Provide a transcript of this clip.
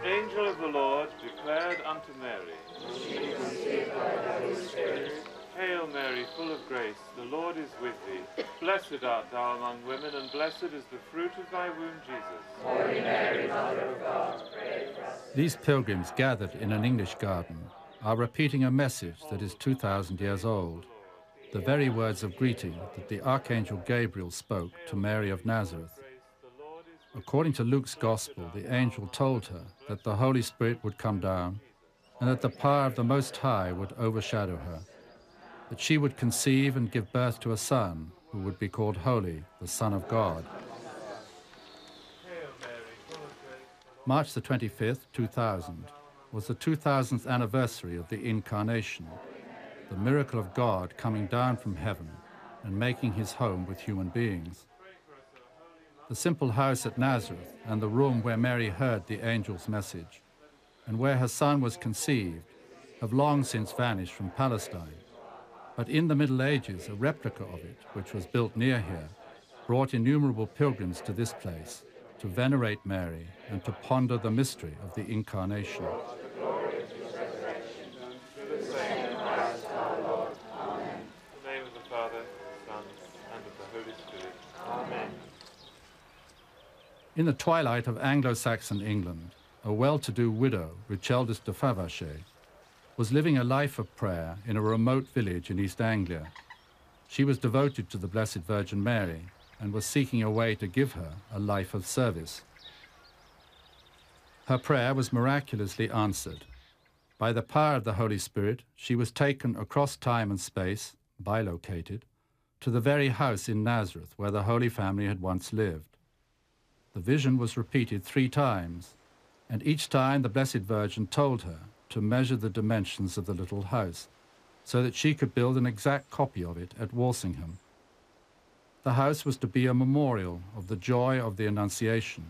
angel of the Lord declared unto Mary, She conceived by the Holy Spirit. Hail Mary, full of grace, the Lord is with thee. Blessed art thou among women, and blessed is the fruit of thy womb, Jesus. Holy Mary, Mother of God, pray for us. These pilgrims gathered in an English garden are repeating a message that is 2,000 years old, the very words of greeting that the Archangel Gabriel spoke to Mary of Nazareth. According to Luke's Gospel, the angel told her that the Holy Spirit would come down and that the power of the Most High would overshadow her, that she would conceive and give birth to a son who would be called Holy, the Son of God. March the 25th, 2000, was the 2000th anniversary of the Incarnation, the miracle of God coming down from heaven and making his home with human beings. The simple house at Nazareth and the room where Mary heard the angel's message and where her son was conceived have long since vanished from Palestine. But in the Middle Ages, a replica of it, which was built near here, brought innumerable pilgrims to this place to venerate Mary and to ponder the mystery of the Incarnation. In the twilight of Anglo-Saxon England, a well-to-do widow, Richildis de Favershey, was living a life of prayer in a remote village in East Anglia. She was devoted to the Blessed Virgin Mary and was seeking a way to give her a life of service. Her prayer was miraculously answered. By the power of the Holy Spirit, she was taken across time and space, bilocated, to the very house in Nazareth where the Holy Family had once lived. The vision was repeated 3 times, and each time the Blessed Virgin told her to measure the dimensions of the little house so that she could build an exact copy of it at Walsingham. The house was to be a memorial of the joy of the Annunciation